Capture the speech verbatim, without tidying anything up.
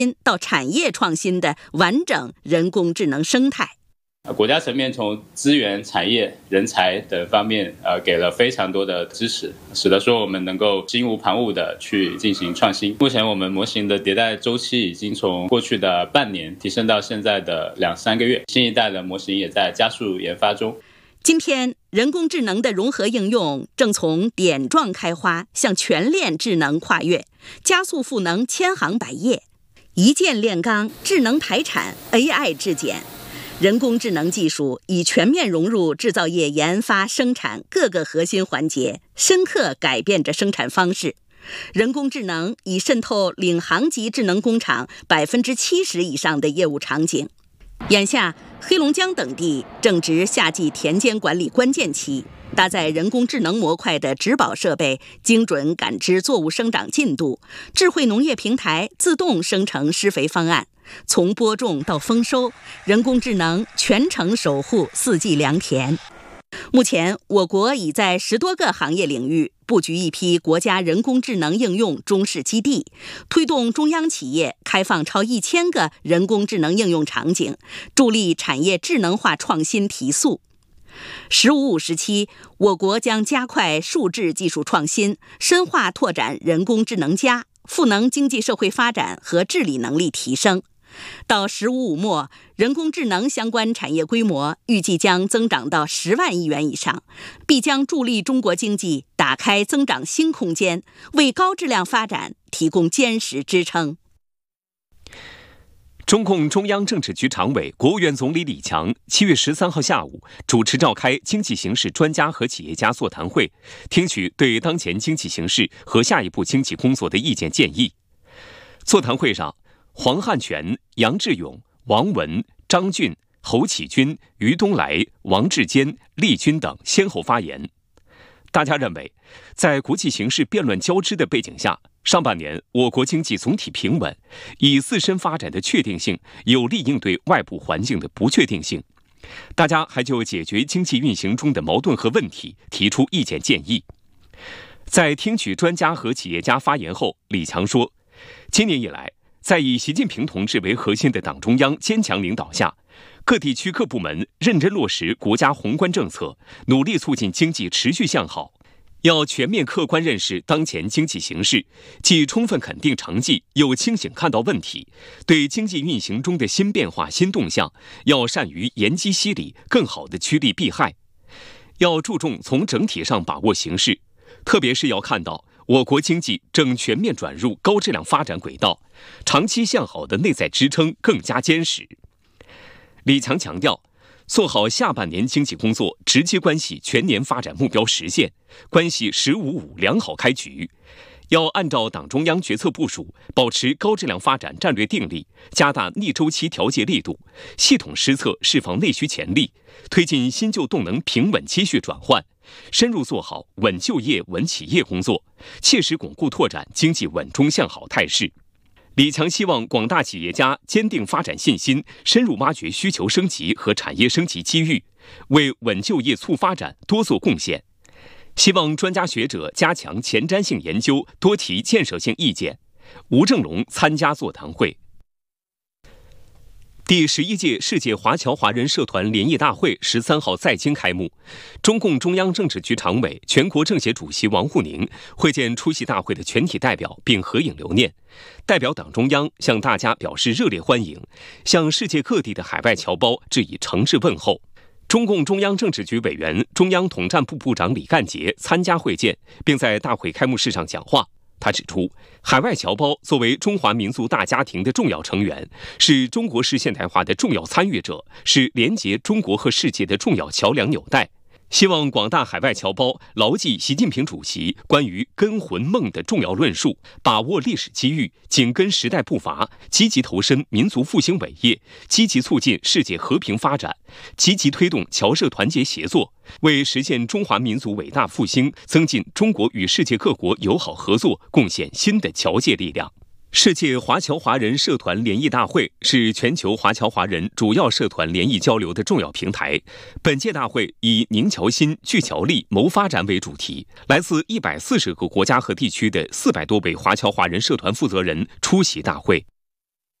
到产业创新的完整人工智能生态。 国家层面从资源、产业、人才等方面，呃，给了非常多的支持，使得说我们能够心无旁骛的去进行创新。目前我们模型的迭代周期已经从过去的半年提升到现在的两三个月，新一代的模型也在加速研发中。 今天，人工智能的融合应用正从点状开花向全链智能跨越，加速赋能千行百业，一键炼钢，智能排产 ，A I 质检。人工智能技术已全面融入制造业研发、生产各个核心环节，深刻改变着生产方式。人工智能已渗透领航级智能工厂百分之七十以上的业务场景。眼下，黑龙江等地正值夏季田间管理关键期，搭载人工智能模块的植保设备精准感知作物生长进度，智慧农业平台自动生成施肥方案。从播种到丰收，人工智能全程守护四季良田。目前，我国已在十多个行业领域布局一批国家人工智能应用中试基地，推动中央企业开放超一千个人工智能应用场景，助力产业智能化创新提速。十五五时期，我国将加快数智技术创新，深化拓展人工智能加，赋能经济社会发展和治理能力提升。到“十五五”末，人工智能相关产业规模预计将增长到十万亿元以上，必将助力中国经济打开增长新空间，为高质量发展提供坚实支撑。 中共中央政治局常委、国务院总理李强七月十三号下午主持召开经济形势专家和企业家座谈会，听取对当前经济形势和下一步经济工作的意见建议。座谈会上，黄汉全、杨志勇、王文、张俊、侯启军、于东来、王志坚、厉军等先后发言。大家认为，在国际形势变乱交织的背景下，上半年我国经济总体平稳，以自身发展的确定性有力应对外部环境的不确定性。大家还就解决经济运行中的矛盾和问题提出意见建议。在听取专家和企业家发言后，李强说，今年以来，在以习近平同志为核心的党中央坚强领导下，各地区各部门认真落实国家宏观政策，努力促进经济持续向好。要全面客观认识当前经济形势，既充分肯定成绩，又清醒看到问题。对经济运行中的新变化、新动向，要善于沿机析理，更好地趋利避害。要注重从整体上把握形势，特别是要看到我国经济正全面转入高质量发展轨道，长期向好的内在支撑更加坚实。李强强调，做好下半年经济工作，直接关系全年发展目标实现，关系“十五五”良好开局。要按照党中央决策部署，保持高质量发展战略定力，加大逆周期调节力度，系统施策释放内需潜力，推进新旧动能平稳接续转换，深入做好稳就业、稳企业工作，切实巩固拓展经济稳中向好态势。李强希望广大企业家坚定发展信心，深入挖掘需求升级和产业升级机遇，为稳就业促发展多做贡献。希望专家学者加强前瞻性研究，多提建设性意见。吴正龙参加座谈会。第十一届世界华侨华人社团联谊大会十三号在京开幕，中共中央政治局常委、全国政协主席王沪宁会见出席大会的全体代表，并合影留念。代表党中央向大家表示热烈欢迎，向世界各地的海外侨胞致以诚挚问候。中共中央政治局委员、中央统战部部长李干杰参加会见，并在大会开幕式上讲话。他指出，海外侨胞作为中华民族大家庭的重要成员，是中国式现代化的重要参与者，是连结中国和世界的重要桥梁纽带。希望广大海外侨胞牢记习近平主席关于根魂梦的重要论述，把握历史机遇，紧跟时代步伐，积极投身民族复兴伟业，积极促进世界和平发展，积极推动侨社团结协作，为实现中华民族伟大复兴，增进中国与世界各国友好合作贡献新的侨界力量。世界华侨华人社团联谊大会是全球华侨华人主要社团联谊交流的重要平台。本届大会以凝侨心、聚侨力、谋发展为主题，来自一百四十个国家和地区的四百多位华侨华人社团负责人出席大会。